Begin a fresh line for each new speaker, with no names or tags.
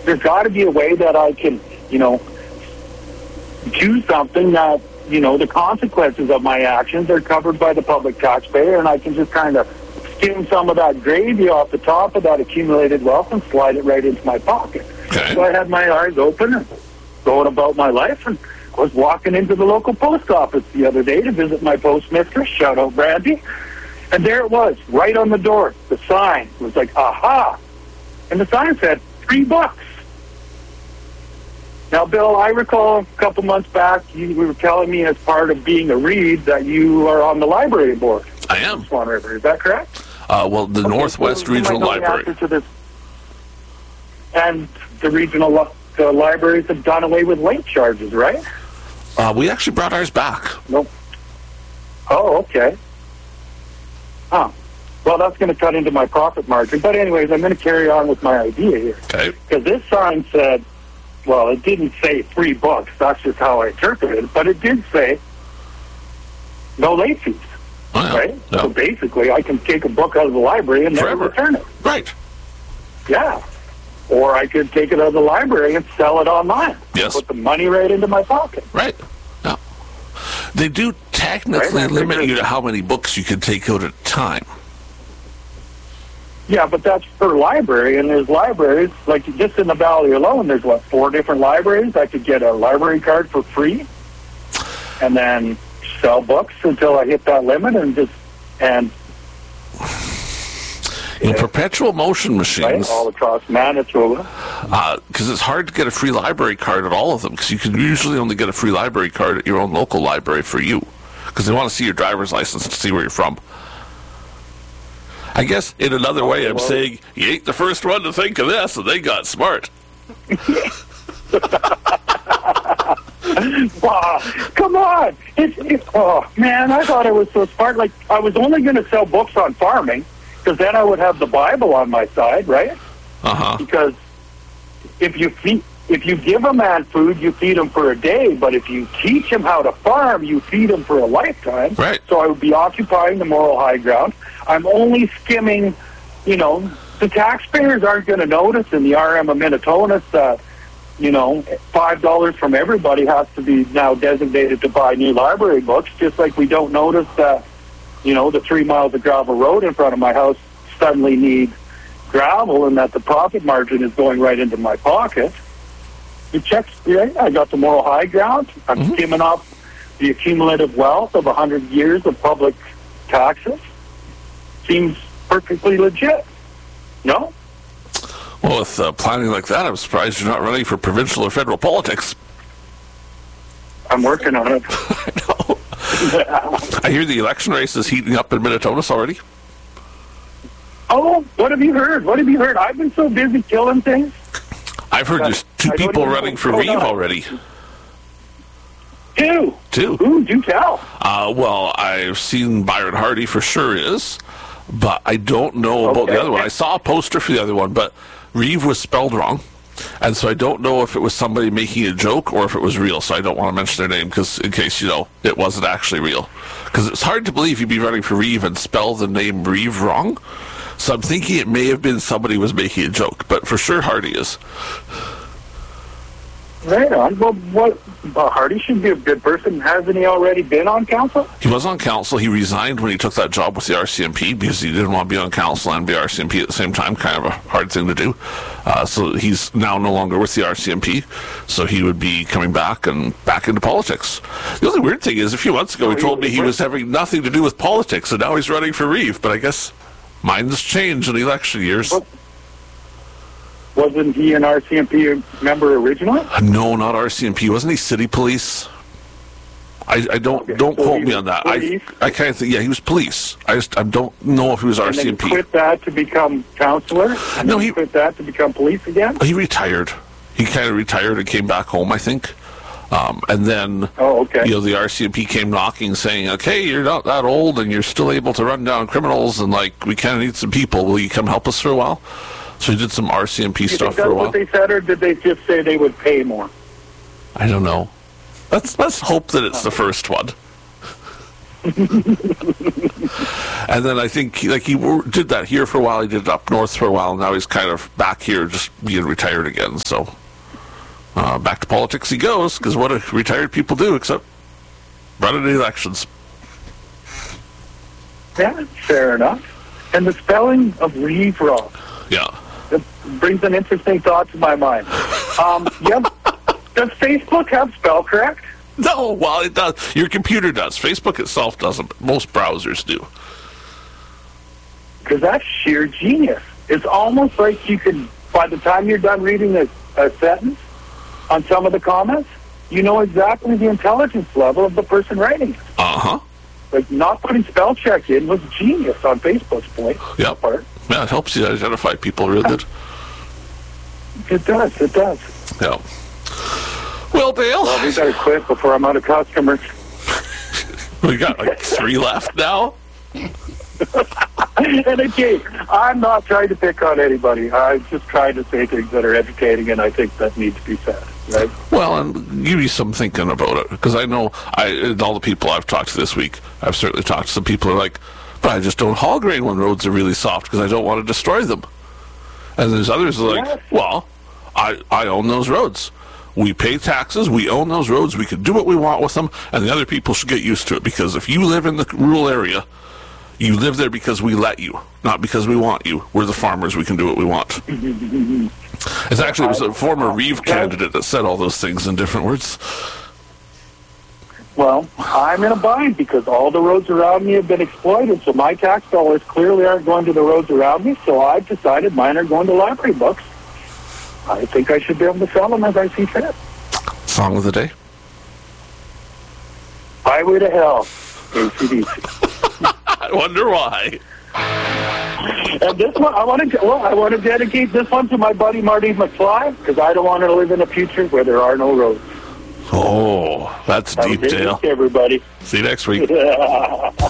there's got to be a way that I can, do something that, the consequences of my actions are covered by the public taxpayer, and I can just kind of skim some of that gravy off the top of that accumulated wealth and slide it right into my pocket.
Okay.
So I had my eyes open and going about my life, and I was walking into the local post office the other day to visit my postmistress, shout out Brandy, and there it was, right on the door. The sign was like, aha, and the sign said $3. Now, Bill, I recall a couple months back you were telling me as part of being a Reeve that you are on the library board.
I am.
Swan River, is that correct?
Well, the Northwest Regional Library.
And the regional libraries have done away with late charges, right?
We actually brought ours back.
Nope. Oh, okay. Huh. Well, that's going to cut into my profit margin. But anyways, I'm going to carry on with my idea here.
Okay.
Because this sign said, well, it didn't say $3. That's just how I interpreted it. But it did say no late fees.
Oh, yeah.
Right?
Yeah.
So basically, I can take a book out of the library and never return it.
Right.
Yeah. Or I could take it out of the library and sell it online.
Yes.
Put the money right into my pocket.
Right. Yeah. They do technically limit you to how many books you can take out at a time.
Yeah, but that's per library, and there's libraries, like just in the Valley alone, there's, 4 different libraries. I could get a library card for free and then sell books until I hit that limit
perpetual motion machines,
right, all across Manitoba.
Because it's hard to get a free library card at all of them, because you can usually only get a free library card at your own local library for you, because they want to see your driver's license to see where you're from. I guess in another way, I'm saying you ain't the first one to think of this, and they got smart.
Wow, come on! Oh man, I thought it was so smart. Like I was only going to sell books on farming, because then I would have the Bible on my side, right?
Uh-huh.
Because if you give a man food, you feed him for a day. But if you teach him how to farm, you feed him for a lifetime.
Right.
So I would be occupying the moral high ground. I'm only skimming, the taxpayers aren't going to notice in the RM of Minnetonka that, $5 from everybody has to be now designated to buy new library books, just like we don't notice that, the 3 miles of gravel road in front of my house suddenly need gravel and that the profit margin is going right into my pocket. You check, I got the moral high ground. I'm skimming off the accumulative wealth of 100 years of public taxes. Seems perfectly legit. No?
Well, with planning like that, I'm surprised you're not running for provincial or federal politics.
I'm working on it.
I know. I hear the election race is heating up in Minnetonka already.
Oh, what have you heard? I've been so busy killing things.
I've heard there's 2 people running for Reeve already.
2?
2.
Ooh, do tell.
Well, I've seen Byron Hardy for sure is, but I don't know about the other one. I saw a poster for the other one, but Reeve was spelled wrong, and so I don't know if it was somebody making a joke or if it was real, so I don't want to mention their name, because in case, it wasn't actually real. Because it's hard to believe you'd be running for Reeve and spell the name Reeve wrong, so I'm thinking it may have been somebody was making a joke, but for sure Hardy is.
Right on. Well, Hardy should be a good person. Hasn't he already been on council?
He was on council. He resigned when he took that job with the RCMP because he didn't want to be on council and be RCMP at the same time. Kind of a hard thing to do. So he's now no longer with the RCMP. So he would be coming back and back into politics. The only weird thing is, a few months ago, he told me he was having nothing to do with politics, and now he's running for Reeve. But I guess minds change in election years.
Wasn't he an RCMP member originally?
No, not RCMP. Wasn't he city police? I don't quote me on that.
Police?
I kind of think he was police. I don't know if he was RCMP.
And then quit that to become councillor.
No, he
quit that to become police again.
He retired. He kind of retired and came back home, I think. And then, the RCMP came knocking, saying, "Okay, you're not that old, and you're still able to run down criminals, and we kind of need some people. Will you come help us for a while?" So he did some RCMP stuff for a while.
What they said, or did they just say they would pay more?
I don't know. Let's hope that it's the first one. And then I think he did that here for a while. He did it up north for a while. And now he's kind of back here, just being retired again. So back to politics he goes, because what do retired people do except run in the elections?
Yeah, fair enough. And the spelling of Reeve wrong.
Yeah.
It brings an interesting thought to my mind. Does Facebook have spell correct?
No, well, it does. Your computer does. Facebook itself doesn't, but most browsers do.
Because that's sheer genius. It's almost like you can, by the time you're done reading a sentence on some of the comments, you know exactly the intelligence level of the person writing it.
Uh-huh.
Like, not putting spell check in was genius on Facebook's point.
Yep. Yeah, it helps you identify people real good.
It does.
Yeah. Well, Dale.
Well, we better quit before I'm out of customers.
We got like 3 left now.
And again, I'm not trying to pick on anybody. I'm just trying to say things that are educating, and I think that need to be said, right?
Well, and give you some thinking about it, because I know all the people I've talked to this week, I've certainly talked to some people who are like, but I just don't haul grain when roads are really soft because I don't want to destroy them. And there's others who are like, well, I own those roads. We pay taxes, we own those roads, we can do what we want with them, and the other people should get used to it, because if you live in the rural area, you live there because we let you, not because we want you. We're the farmers, we can do what we want. It was a former Reeve candidate that said all those things in different words.
Well, I'm in a bind because all the roads around me have been exploited, so my tax dollars clearly aren't going to the roads around me, so I've decided mine are going to library books. I think I should be able to sell them as I see fit.
Song of the day?
Highway to Hell, AC/DC.
I wonder why.
And this one, I want to dedicate this one to my buddy Marty McFly, because I don't want to live in a future where there are no roads.
Oh, that's deep, Dale.
Everybody.
See you next week.